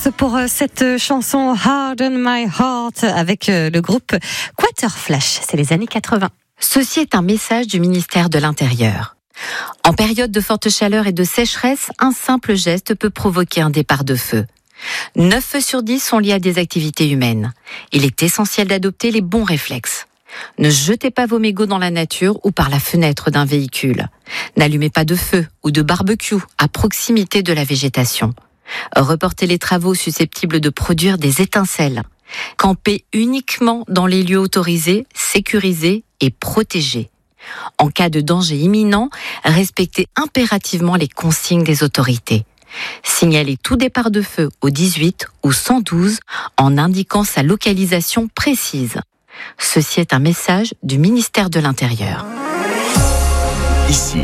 Doors pour cette chanson Harden My Heart avec le groupe Quaterflash. C'est les années 80. Ceci est un message du ministère de l'Intérieur. En période de forte chaleur et de sécheresse, un simple geste peut provoquer un départ de feu. 9 feux sur 10 sont liés à des activités humaines. Il est essentiel d'adopter les bons réflexes. Ne jetez pas vos mégots dans la nature ou par la fenêtre d'un véhicule. N'allumez pas de feu ou de barbecue à proximité de la végétation. Reportez les travaux susceptibles de produire des étincelles. Campez uniquement dans les lieux autorisés, sécurisés et protégés. En cas de danger imminent, respectez impérativement les consignes des autorités. Signalez tout départ de feu au 18 ou 112 en indiquant sa localisation précise. Ceci est un message du ministère de l'Intérieur. Ici,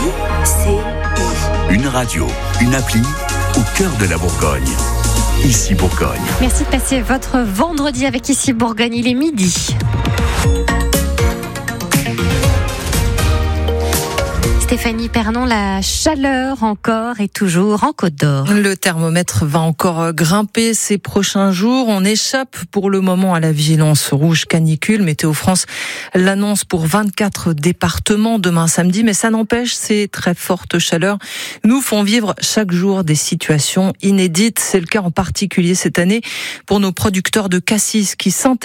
une radio, une appli au cœur de la Bourgogne. Ici Bourgogne. Merci de passer votre vendredi avec Ici Bourgogne, il est midi. Stéphanie Pernon, la chaleur encore et toujours en Côte d'Or. Le thermomètre va encore grimper ces prochains jours. On échappe pour le moment à la vigilance rouge canicule. Météo France l'annonce pour 24 départements demain samedi, mais ça n'empêche, ces très fortes chaleurs nous font vivre chaque jour des situations inédites. C'est le cas en particulier cette année pour nos producteurs de cassis qui sentent